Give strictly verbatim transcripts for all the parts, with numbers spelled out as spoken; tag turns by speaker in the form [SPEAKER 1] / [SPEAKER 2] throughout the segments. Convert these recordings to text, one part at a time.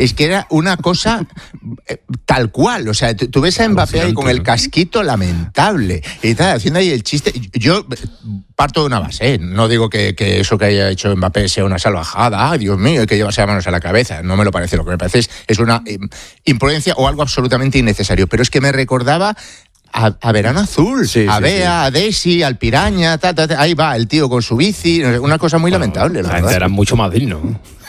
[SPEAKER 1] es que era una cosa eh, tal cual. O sea, tú, tú ves a Mbappé ahí con el casquito lamentable y tal, haciendo ahí el chiste. Yo parto de una base, ¿eh? No digo que, que eso que haya hecho Mbappé sea una salvajada, ah, Dios mío, hay que llevarse las manos a la cabeza. No me lo parece. Lo que me parece es, es una eh, imprudencia o algo absolutamente innecesario. Pero es que me recordaba A, a Verano Azul, sí, a sí, Bea, sí. a Daisy, al Piraña, ta, ta, ta, ahí va el tío con su bici, una cosa muy bueno, lamentable.
[SPEAKER 2] La gente era mucho más digno.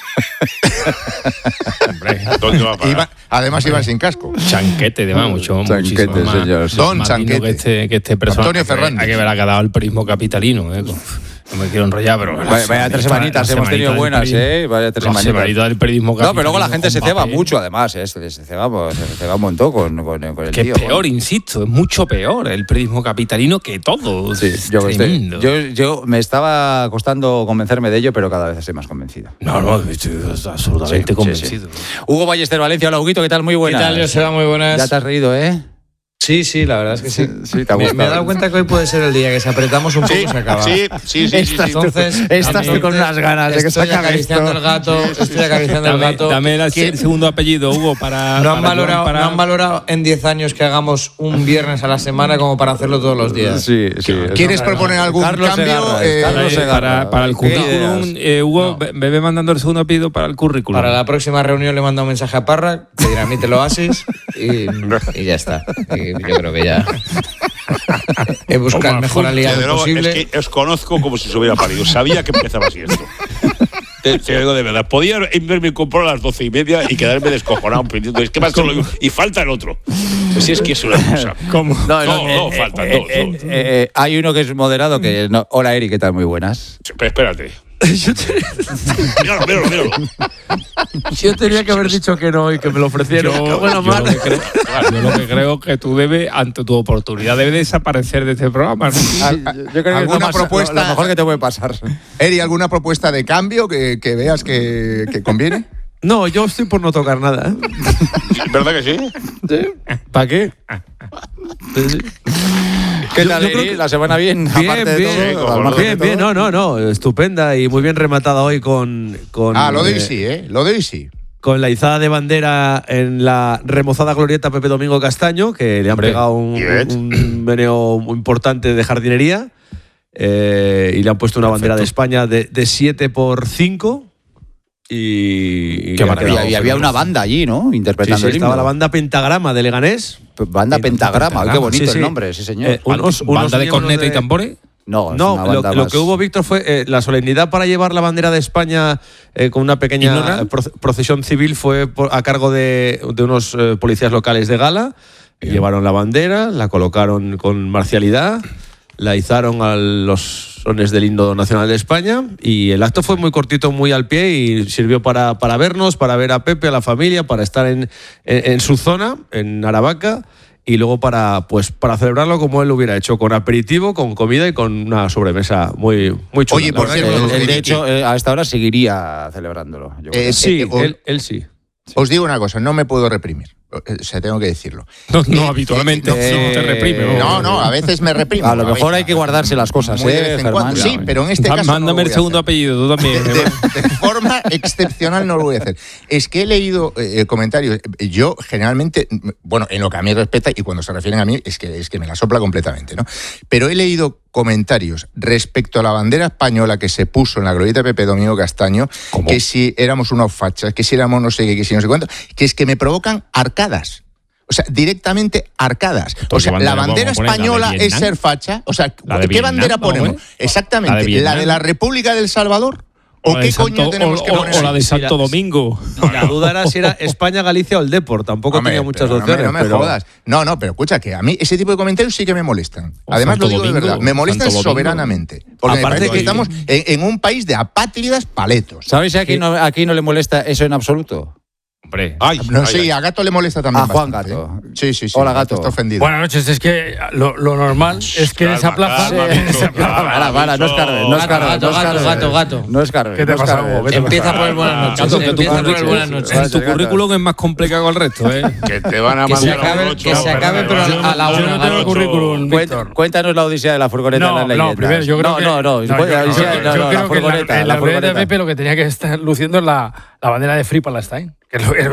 [SPEAKER 3] Hombre, ¿dónde va a parar?
[SPEAKER 1] Iba, además iban sin casco.
[SPEAKER 2] Chanquete, de más, mucho,
[SPEAKER 1] Chanquete,
[SPEAKER 2] muchísimo más.
[SPEAKER 1] Señor. Don
[SPEAKER 2] más
[SPEAKER 1] Chanquete.
[SPEAKER 2] Que este, que este personaje.
[SPEAKER 1] Antonio Fernández.
[SPEAKER 2] Hay que ver, ha quedado el prismo capitalino, ¿eh? No me quiero enrollar, pero...
[SPEAKER 4] Vaya, vaya tres semanitas hemos tenido buenas, ¿eh? Vaya tres semanitas.
[SPEAKER 2] del periodismo
[SPEAKER 4] no, pero luego la gente se ceba mucho, además, ¿eh? Se, se, ceba, se ceba un montón con, con, con el
[SPEAKER 2] que
[SPEAKER 4] tío.
[SPEAKER 2] Que es peor,
[SPEAKER 4] con...
[SPEAKER 2] insisto, es mucho peor el periodismo capitalino que todo.
[SPEAKER 4] Sí, yo, estoy, yo, yo me estaba costando convencerme de ello, pero cada vez estoy más convencido.
[SPEAKER 2] No, no, estoy absolutamente sí, convencido.
[SPEAKER 4] Sí, sí. Hugo Ballester Valencia, hola Huguito, ¿qué tal? Muy buenas.
[SPEAKER 5] ¿Qué tal, Joseba? Muy buenas.
[SPEAKER 4] Ya te has reído, ¿eh?
[SPEAKER 5] Sí, sí, la verdad es que sí.
[SPEAKER 4] sí, sí
[SPEAKER 5] me, me he dado cuenta que hoy puede ser el día que si apretamos un poco
[SPEAKER 3] sí,
[SPEAKER 5] se acaba.
[SPEAKER 3] Sí, sí, sí.
[SPEAKER 4] Estás,
[SPEAKER 3] sí, sí.
[SPEAKER 4] Entonces, estás tú con unas ganas de que se acabe
[SPEAKER 5] acariciando
[SPEAKER 4] esto.
[SPEAKER 5] el gato, estoy acariciando
[SPEAKER 2] dame,
[SPEAKER 5] el gato.
[SPEAKER 2] Dame el segundo apellido, Hugo, para...
[SPEAKER 5] No han,
[SPEAKER 2] para
[SPEAKER 5] valorado,
[SPEAKER 2] para...
[SPEAKER 5] no han valorado en diez años que hagamos un viernes a la semana como para hacerlo todos los días.
[SPEAKER 4] Sí, sí.
[SPEAKER 1] ¿Quieres no, proponer no, algún
[SPEAKER 4] Carlos
[SPEAKER 1] cambio?
[SPEAKER 4] Segarra,
[SPEAKER 1] eh,
[SPEAKER 4] Carlos Segarra.
[SPEAKER 2] Para, para el currículum, eh, Hugo, no. me ve mandando el segundo apellido para el currículum.
[SPEAKER 5] Para la próxima reunión le mando un mensaje a Parra, que dirá, mí te lo haces y, y ya está. Y yo creo que ya... He buscado el mejor aliado posible.
[SPEAKER 3] Es que os conozco como si se hubiera parido. Sabía que empezaba así esto. Te, te digo de verdad. Podía irme comprar a las doce y media y quedarme descojonado. Es que más solo y falta el otro. Si es que es una cosa.
[SPEAKER 2] ¿Cómo?
[SPEAKER 3] No, no, no, no faltan
[SPEAKER 4] eh,
[SPEAKER 3] dos.
[SPEAKER 4] Eh,
[SPEAKER 3] dos.
[SPEAKER 4] Eh, eh, hay uno que es moderado que no. Hola Eri, ¿qué tal? Muy buenas.
[SPEAKER 3] Pero espérate.
[SPEAKER 5] Yo te...
[SPEAKER 3] míralo, míralo, míralo.
[SPEAKER 5] Yo tenía que haber dicho que no y que me lo ofrecieron.
[SPEAKER 2] Yo,
[SPEAKER 5] bueno,
[SPEAKER 2] yo, lo que creo, yo lo que creo que tú debes, ante tu oportunidad, debes desaparecer de este programa, ¿no?
[SPEAKER 4] Sí, yo creo que
[SPEAKER 1] ¿Alguna
[SPEAKER 4] es lo,
[SPEAKER 1] propuesta,
[SPEAKER 4] más, lo, lo mejor que te puede pasar.
[SPEAKER 1] Eri, ¿alguna propuesta de cambio que, que veas que, que conviene?
[SPEAKER 5] No, yo estoy por no tocar nada. ¿eh?
[SPEAKER 3] ¿Verdad que sí?
[SPEAKER 5] ¿Sí? ¿Para qué?
[SPEAKER 4] Sí. ¿Qué tal, Eri? Que... ¿La semana bien?
[SPEAKER 5] Bien,
[SPEAKER 4] aparte
[SPEAKER 5] bien,
[SPEAKER 4] de todo,
[SPEAKER 5] bien, bien, bien, no, no, no, estupenda y muy bien rematada hoy con... con
[SPEAKER 1] ah, lo de hoy sí, ¿eh? Lo de hoy sí.
[SPEAKER 5] Con la izada de bandera en la remozada glorieta Pepe Domingo Castaño, que le han pegado un, un meneo muy importante de jardinería, eh, y le han puesto una Perfecto. bandera de España de siete por cinco. Y,
[SPEAKER 4] Qué maravilla. Y había una banda allí, ¿no? Interpretando
[SPEAKER 5] sí, sí,
[SPEAKER 4] el himno.
[SPEAKER 5] Estaba la banda Pentagrama de Leganés.
[SPEAKER 4] Banda Pentagrama, Pentagrama. Qué bonito
[SPEAKER 5] sí, sí.
[SPEAKER 4] el nombre, sí señor.
[SPEAKER 5] Eh, unos,
[SPEAKER 2] ¿Banda
[SPEAKER 5] unos
[SPEAKER 2] de corneta de... y tambores?
[SPEAKER 4] No,
[SPEAKER 5] no lo, lo que hubo, Víctor, fue eh, la solemnidad para llevar la bandera de España eh, con una pequeña pro, procesión civil fue por, a cargo de, de unos eh, policías locales de Gala. Bien. Llevaron la bandera, la colocaron con marcialidad, la izaron a los sones del himno nacional de España y el acto fue muy cortito, muy al pie y sirvió para, para vernos, para ver a Pepe, a la familia, para estar en, en, en su zona, en Aravaca, y luego para, pues, para celebrarlo como él lo hubiera hecho, con aperitivo, con comida y con una sobremesa muy, muy chula.
[SPEAKER 1] Oye, por cierto,
[SPEAKER 4] él, de hecho, eh, a esta hora seguiría celebrándolo. Yo
[SPEAKER 5] eh, sí, eh,
[SPEAKER 1] os,
[SPEAKER 5] él, él sí.
[SPEAKER 1] Os digo una cosa, no me puedo reprimir. O sea, tengo que decirlo.
[SPEAKER 2] No, no habitualmente eh, no te reprime.
[SPEAKER 1] No, no, a veces me reprimo.
[SPEAKER 4] A lo mejor hay que guardarse las cosas,
[SPEAKER 1] Muy
[SPEAKER 4] ¿eh,
[SPEAKER 1] de vez en
[SPEAKER 4] Germán?
[SPEAKER 1] cuando. Sí, pero en este caso
[SPEAKER 2] Mándame
[SPEAKER 1] no
[SPEAKER 2] el segundo apellido, tú también.
[SPEAKER 1] De, de, de forma excepcional no lo voy a hacer. Es que he leído eh, comentarios. Yo, generalmente, bueno, en lo que a mí respecta, y cuando se refieren a mí, es que, es que me la sopla completamente, ¿no? Pero he leído comentarios respecto a la bandera española que se puso en la glorieta de Pepe Domingo Castaño, ¿Cómo? Que si éramos unos fachas, que si éramos no sé qué, que si no sé cuánto, que es que me provocan arcadas. O sea, directamente arcadas. O sea, bandera la bandera española ¿La es ser facha. O sea, ¿qué Vietnam, bandera ponemos? ¿No, Exactamente. ¿La de, ¿La de la República del Salvador? ¿O, ¿O qué
[SPEAKER 2] Santo,
[SPEAKER 1] coño tenemos
[SPEAKER 2] o,
[SPEAKER 1] que poner?
[SPEAKER 2] O la de Santo Domingo.
[SPEAKER 5] La duda era si era España, Galicia o el Depor. Tampoco
[SPEAKER 1] Hombre,
[SPEAKER 5] tenía muchas opciones.
[SPEAKER 1] No me, no me
[SPEAKER 5] pero...
[SPEAKER 1] jodas. No, no, pero escucha, que a mí ese tipo de comentarios sí que me molestan. Además,
[SPEAKER 2] Santo
[SPEAKER 1] lo digo
[SPEAKER 2] Domingo,
[SPEAKER 1] de verdad. Me molestan soberanamente. Porque Aparte me parece que, que estamos en, en un país de apátridas paletos.
[SPEAKER 4] ¿Sabes si aquí no, aquí no le molesta eso en absoluto?
[SPEAKER 2] Hombre.
[SPEAKER 1] Ay, no, ay, sí, ay. a Gato le molesta también.
[SPEAKER 4] A Juan
[SPEAKER 1] bastante,
[SPEAKER 4] Gato.
[SPEAKER 1] ¿eh? Sí, sí, sí.
[SPEAKER 4] Hola, Gato.
[SPEAKER 1] Está ofendido.
[SPEAKER 6] Buenas noches. Es que lo, lo normal es que en esa plaza.
[SPEAKER 4] Para, para, no es carve, no es carve.
[SPEAKER 5] Gato, gato, gato, gato.
[SPEAKER 4] No es carve.
[SPEAKER 6] ¿Qué te pasa, Hugo?
[SPEAKER 5] Empieza por el buenas noches. Empieza por el buenas noches.
[SPEAKER 2] Tu currículum es más complicado que el resto, ¿eh?
[SPEAKER 3] Que te van a
[SPEAKER 5] mandar.
[SPEAKER 3] Que
[SPEAKER 5] se acabe, que se acabe pero a la una.
[SPEAKER 6] Yo no tengo el currículum, Víctor.
[SPEAKER 4] Cuéntanos la odisea de la furgoneta en las leyendas.
[SPEAKER 6] No, primero, yo creo que.
[SPEAKER 4] No, no, no. La furgoneta.
[SPEAKER 6] En la odisea de Pepe lo que tenía que estar luciendo es la bandera de Free Palestine. Que es lo que